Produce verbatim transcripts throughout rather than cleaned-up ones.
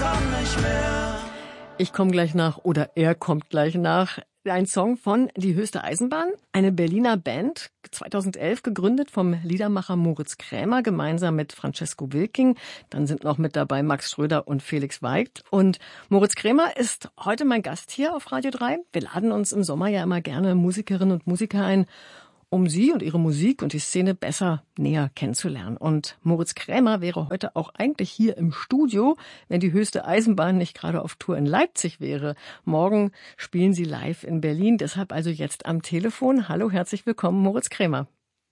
komm nicht mehr. Ich komme gleich nach oder er kommt gleich nach. Ein Song von Die höchste Eisenbahn, eine Berliner Band, zweitausendelf gegründet vom Liedermacher Moritz Krämer gemeinsam mit Francesco Wilking. Dann sind noch mit dabei Max Schröder und Felix Weigt. Und Moritz Krämer ist heute mein Gast hier auf Radio drei. Wir laden uns im Sommer ja immer gerne Musikerinnen und Musiker ein, um sie und ihre Musik und die Szene besser näher kennenzulernen. Und Moritz Krämer wäre heute auch eigentlich hier im Studio, wenn die höchste Eisenbahn nicht gerade auf Tour in Leipzig wäre. Morgen spielen sie live in Berlin, deshalb also jetzt am Telefon. Hallo, herzlich willkommen, Moritz Krämer.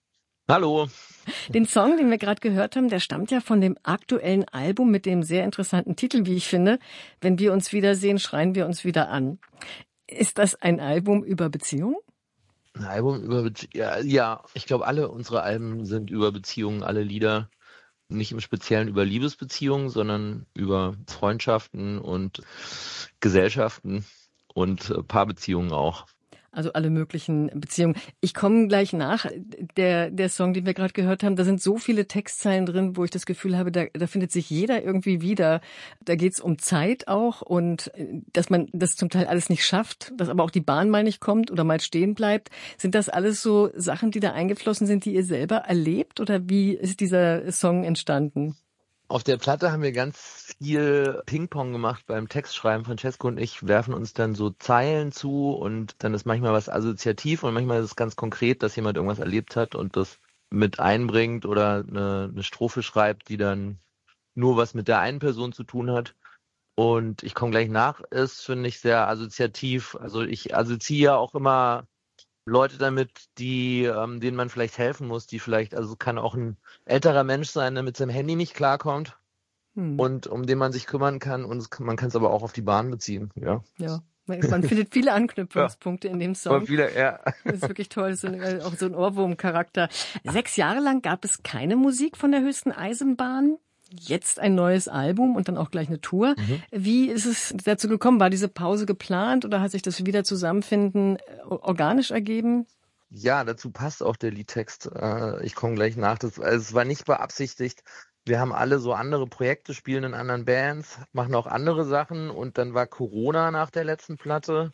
Hallo. Den Song, den wir gerade gehört haben, der stammt ja von dem aktuellen Album mit dem sehr interessanten Titel, wie ich finde. Wenn wir uns wiedersehen, schreien wir uns wieder an. Ist das ein Album über Beziehungen? Ein Album über Beziehungen, ja, ja, ich glaube, alle unsere Alben sind über Beziehungen, alle Lieder. Nicht im Speziellen über Liebesbeziehungen, sondern über Freundschaften und Gesellschaften und Paarbeziehungen auch. Also alle möglichen Beziehungen. Ich komme gleich nach. Der, der Song, den wir gerade gehört haben, da sind so viele Textzeilen drin, wo ich das Gefühl habe, da, da findet sich jeder irgendwie wieder. Da geht's um Zeit auch und dass man das zum Teil alles nicht schafft, dass aber auch die Bahn mal nicht kommt oder mal stehen bleibt. Sind das alles so Sachen, die da eingeflossen sind, die ihr selber erlebt oder wie ist dieser Song entstanden? Auf der Platte haben wir ganz viel Ping-Pong gemacht beim Textschreiben. Francesco und ich werfen uns dann so Zeilen zu und dann ist manchmal was assoziativ und manchmal ist es ganz konkret, dass jemand irgendwas erlebt hat und das mit einbringt oder eine, eine Strophe schreibt, die dann nur was mit der einen Person zu tun hat. Und ich komme gleich nach, ist, finde ich, sehr assoziativ. Also ich assoziiere auch immer Leute damit, die, ähm, denen man vielleicht helfen muss, die vielleicht, also es kann auch ein älterer Mensch sein, der mit seinem Handy nicht klarkommt hm. und um den man sich kümmern kann und es, man kann es aber auch auf die Bahn beziehen, ja. Ja. Man findet viele Anknüpfungspunkte ja. in dem Song. Viele, ja. Das ist wirklich toll, das ist auch so ein Ohrwurm-Charakter. Sechs Jahre lang gab es keine Musik von der höchsten Eisenbahn. Jetzt ein neues Album und dann auch gleich eine Tour. Mhm. Wie ist es dazu gekommen? War diese Pause geplant oder hat sich das Wiederzusammenfinden organisch ergeben? Ja, dazu passt auch der Liedtext. Ich komme gleich nach. Das, also es war nicht beabsichtigt. Wir haben alle so andere Projekte, spielen in anderen Bands, machen auch andere Sachen und dann war Corona nach der letzten Platte.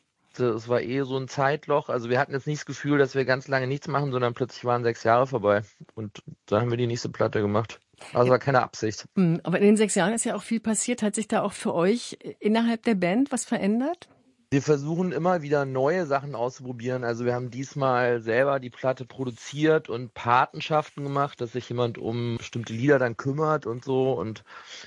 Es war eh so ein Zeitloch. Also wir hatten jetzt nicht das Gefühl, dass wir ganz lange nichts machen, sondern plötzlich waren sechs Jahre vorbei und da haben wir die nächste Platte gemacht. Also war keine Absicht. Aber in den sechs Jahren ist ja auch viel passiert. Hat sich da auch für euch innerhalb der Band was verändert? Wir versuchen immer wieder neue Sachen auszuprobieren. Also wir haben diesmal selber die Platte produziert und Patenschaften gemacht, dass sich jemand um bestimmte Lieder dann kümmert und so. Und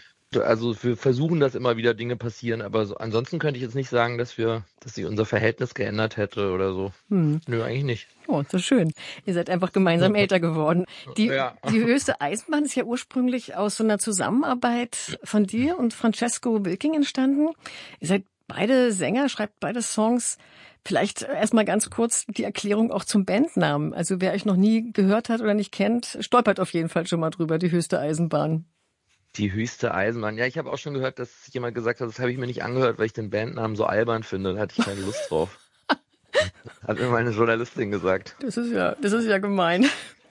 also wir versuchen, dass immer wieder Dinge passieren. Aber so, ansonsten könnte ich jetzt nicht sagen, dass wir, dass sich unser Verhältnis geändert hätte oder so. Hm. Nö, eigentlich nicht. Oh, so schön. Ihr seid einfach gemeinsam älter geworden. Die, ja. die höchste Eisenbahn ist ja ursprünglich aus so einer Zusammenarbeit von dir und Francesco Wilking entstanden. Ihr seid beide Sänger, schreibt beide Songs. Vielleicht erstmal ganz kurz die Erklärung auch zum Bandnamen. Also wer euch noch nie gehört hat oder nicht kennt, stolpert auf jeden Fall schon mal drüber, die höchste Eisenbahn. Die höchste Eisenbahn. Ja, ich habe auch schon gehört, dass jemand gesagt hat, das habe ich mir nicht angehört, weil ich den Bandnamen so albern finde. Da hatte ich keine Lust drauf. Hat mir meine Journalistin gesagt. Das ist ja, das ist ja gemein.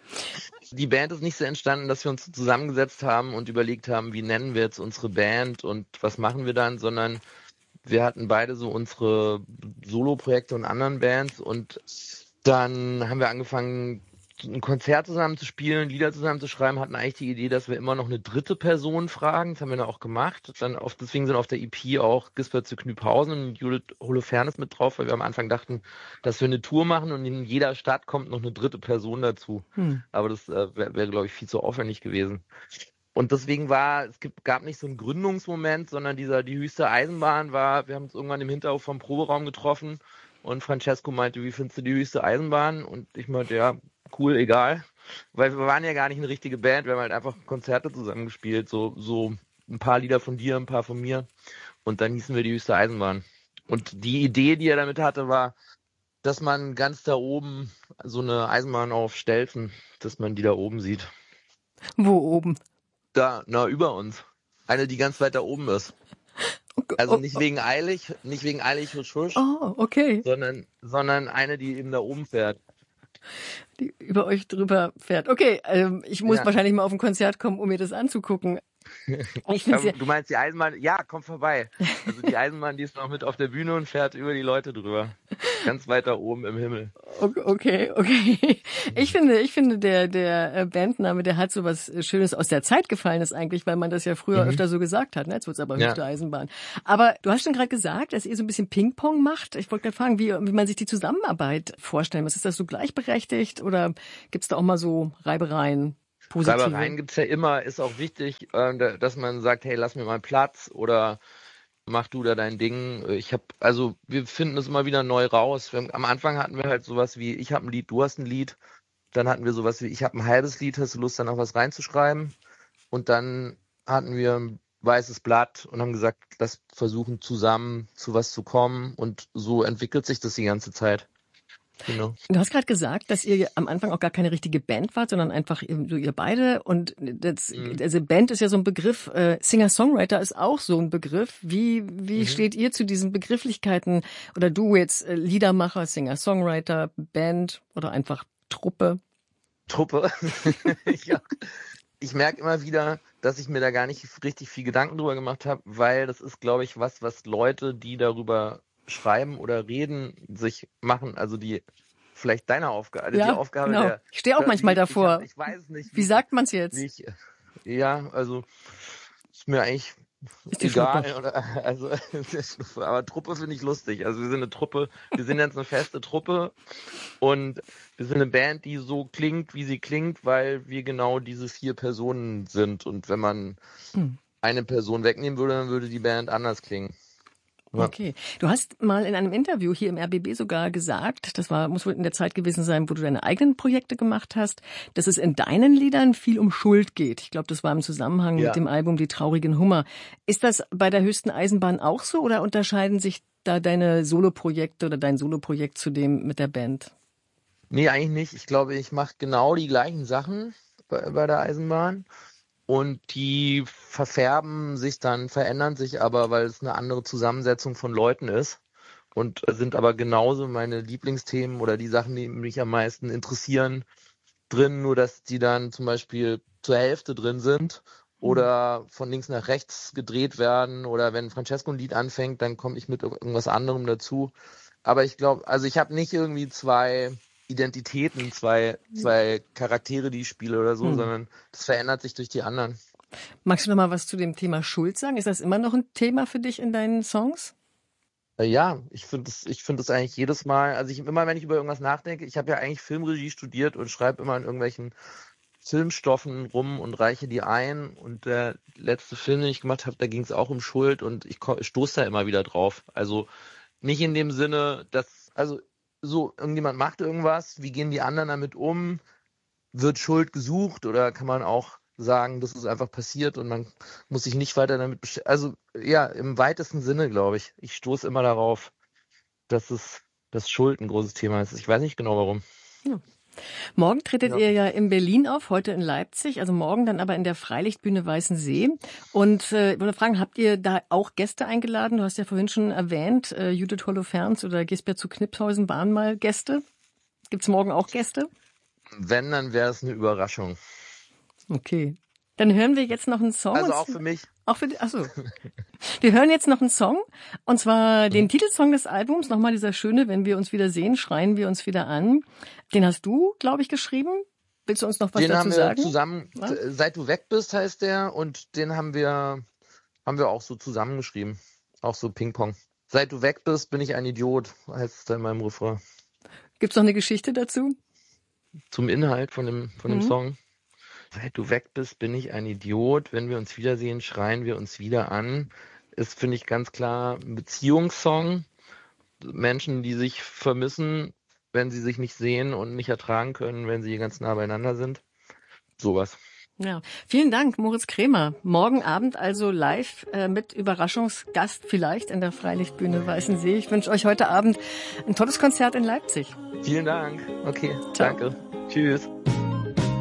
Die Band ist nicht so entstanden, dass wir uns zusammengesetzt haben und überlegt haben, wie nennen wir jetzt unsere Band und was machen wir dann, sondern wir hatten beide so unsere Solo-Projekte und anderen Bands und dann haben wir angefangen, ein Konzert zusammen zu spielen, Lieder zusammen zu schreiben, hatten eigentlich die Idee, dass wir immer noch eine dritte Person fragen. Das haben wir dann auch gemacht. Dann auf, deswegen sind auf der E P auch Gisbert zu Knüpphausen und Judith Holofernes mit drauf, weil wir am Anfang dachten, dass wir eine Tour machen und in jeder Stadt kommt noch eine dritte Person dazu. Hm. Aber das äh, wäre, wär, glaube ich, viel zu aufwendig gewesen. Und deswegen war, es gibt, gab nicht so einen Gründungsmoment, sondern dieser, die höchste Eisenbahn war, wir haben uns irgendwann im Hinterhof vom Proberaum getroffen und Francesco meinte, wie findest du die höchste Eisenbahn? Und ich meinte, ja, cool, egal. Weil wir waren ja gar nicht eine richtige Band, wir haben halt einfach Konzerte zusammengespielt, so, so ein paar Lieder von dir, ein paar von mir. Und dann hießen wir die höchste Eisenbahn. Und die Idee, die er damit hatte, war, dass man ganz da oben so eine Eisenbahn auf Stelzen, dass man die da oben sieht. Wo oben? Da, na, über uns. Eine, die ganz weit da oben ist. Okay. Also nicht wegen eilig, nicht wegen eilig husch husch, oh, okay. sondern, sondern eine, die eben da oben fährt. Die über euch drüber fährt. Okay, ähm, ich muss ja. wahrscheinlich mal auf ein Konzert kommen, um mir das anzugucken. Ich find's ja, Du meinst die Eisenbahn? Ja, komm vorbei. Also die Eisenbahn, die ist noch mit auf der Bühne und fährt über die Leute drüber. Ganz weit da oben im Himmel. okay, okay. Ich finde, ich finde, der, der Bandname, der hat so was Schönes aus der Zeit Gefallenes eigentlich, weil man das ja früher mhm. öfter so gesagt hat, ne? Jetzt wird's aber ja. Höchste Eisenbahn. Aber du hast schon gerade gesagt, dass ihr so ein bisschen Ping-Pong macht. Ich wollte gerade fragen, wie, wie man sich die Zusammenarbeit vorstellen muss. Ist das so gleichberechtigt oder gibt's da auch mal so Reibereien? Positive. Reibereien gibt's ja immer, ist auch wichtig, dass man sagt, hey, lass mir mal Platz oder mach du da dein Ding. Ich habe, also wir finden es immer wieder neu raus. Wir, am Anfang hatten wir halt sowas wie, ich habe ein Lied, du hast ein Lied. Dann hatten wir sowas wie, ich habe ein halbes Lied, hast du Lust, dann auch was reinzuschreiben? Und dann hatten wir ein weißes Blatt und haben gesagt, lass versuchen zusammen zu was zu kommen. Und so entwickelt sich das die ganze Zeit. Genau. Du hast gerade gesagt, dass ihr am Anfang auch gar keine richtige Band wart, sondern einfach so ihr beide. Und das, mhm. also Band ist ja so ein Begriff, äh, Singer-Songwriter ist auch so ein Begriff. Wie wie mhm. steht ihr zu diesen Begrifflichkeiten? Oder du jetzt äh, Liedermacher, Singer-Songwriter, Band oder einfach Truppe? Truppe. ja. Ich merke immer wieder, dass ich mir da gar nicht richtig viel Gedanken drüber gemacht habe, weil das ist, glaube ich, was, was Leute, die darüber schreiben oder reden, sich machen, also die vielleicht deine Aufgabe, ja, die Aufgabe genau. der... Ich stehe auch manchmal ich, davor. Ich, ich weiß es nicht. Wie, wie sagt man es jetzt? Ich, ja, also ist mir eigentlich ist die egal. Schnuppe. Oder, also, aber Truppe finde ich lustig. Also wir sind eine Truppe, wir sind jetzt eine feste Truppe und wir sind eine Band, die so klingt, wie sie klingt, weil wir genau diese vier Personen sind. Und wenn man hm. eine Person wegnehmen würde, dann würde die Band anders klingen. Ja. Okay. Du hast mal in einem Interview hier im R B B sogar gesagt, das war, muss wohl in der Zeit gewesen sein, wo du deine eigenen Projekte gemacht hast, dass es in deinen Liedern viel um Schuld geht. Ich glaube, das war im Zusammenhang ja. mit dem Album Die traurigen Hummer. Ist das bei der Höchsten Eisenbahn auch so oder unterscheiden sich da deine Soloprojekte oder dein Soloprojekt zu dem mit der Band? Nee, eigentlich nicht. Ich glaube, ich mache genau die gleichen Sachen bei, bei der Eisenbahn. Und die verfärben sich dann, verändern sich aber, weil es eine andere Zusammensetzung von Leuten ist. Und sind aber genauso meine Lieblingsthemen oder die Sachen, die mich am meisten interessieren, drin. Nur, dass die dann zum Beispiel zur Hälfte drin sind oder von links nach rechts gedreht werden. Oder wenn Francesco ein Lied anfängt, dann komme ich mit irgendwas anderem dazu. Aber ich glaube, also ich habe nicht irgendwie zwei... Identitäten, zwei, zwei Charaktere, die ich spiele oder so, hm. sondern das verändert sich durch die anderen. Magst du noch mal was zu dem Thema Schuld sagen? Ist das immer noch ein Thema für dich in deinen Songs? Ja, ich finde das, ich finde das eigentlich jedes Mal, also ich immer, wenn ich über irgendwas nachdenke, ich habe ja eigentlich Filmregie studiert und schreibe immer in irgendwelchen Filmstoffen rum und reiche die ein. Und der letzte Film, den ich gemacht habe, da ging es auch um Schuld und ich stoße da immer wieder drauf. Also nicht in dem Sinne, dass, also so, irgendjemand macht irgendwas, wie gehen die anderen damit um? Wird Schuld gesucht oder kann man auch sagen, das ist einfach passiert und man muss sich nicht weiter damit beschäftigen? Also ja, im weitesten Sinne, glaube ich. Ich stoße immer darauf, dass es dass Schuld ein großes Thema ist. Ich weiß nicht genau warum. Ja. Morgen tretet ja. ihr ja in Berlin auf, heute in Leipzig, also morgen dann aber in der Freilichtbühne Weißensee. Und äh, ich wollte fragen, habt ihr da auch Gäste eingeladen? Du hast ja vorhin schon erwähnt, äh, Judith Holofernes oder Gisbert zu Knipshausen waren mal Gäste. Gibt's morgen auch Gäste? Wenn, dann wäre es eine Überraschung. Okay. Dann hören wir jetzt noch einen Song. Also auch für mich. Auch für dich? Achso. Wir hören jetzt noch einen Song, und zwar den mhm. Titelsong des Albums, nochmal dieser schöne, wenn wir uns wieder sehen, schreien wir uns wieder an. Den hast du, glaube ich, geschrieben. Willst du uns noch was den dazu sagen? Den haben wir zusammen, was? Seit du weg bist heißt der, und den haben wir, haben wir auch so zusammengeschrieben. Auch so Ping-Pong. Seit du weg bist, bin ich ein Idiot, heißt es da in meinem Refrain. Gibt's noch eine Geschichte dazu? Zum Inhalt von dem, von dem mhm. Song. Seit du weg bist, bin ich ein Idiot. Wenn wir uns wiedersehen, schreien wir uns wieder an. Ist, finde ich, ganz klar ein Beziehungssong. Menschen, die sich vermissen, wenn sie sich nicht sehen und nicht ertragen können, wenn sie ganz nah beieinander sind. Sowas. Ja, vielen Dank, Moritz Cremer. Morgen Abend also live äh, mit Überraschungsgast vielleicht in der Freilichtbühne Weißensee. Ich wünsche euch heute Abend ein tolles Konzert in Leipzig. Vielen Dank. Okay, Ciao. Danke. Tschüss.